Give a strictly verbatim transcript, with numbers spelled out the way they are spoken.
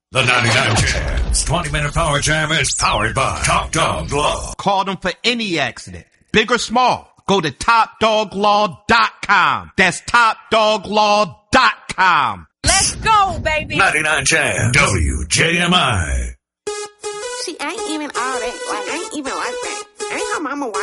The ninety-nine Jams twenty-minute Power Jam is powered by Top Dog Law. Call them for any accident, big or small. Go to top dog law dot com. That's top dog law dot com. Let's go, baby. ninety-nine Jams W J M I. See, I ain't even all that. Like, I ain't even like that. Ain't her mama white.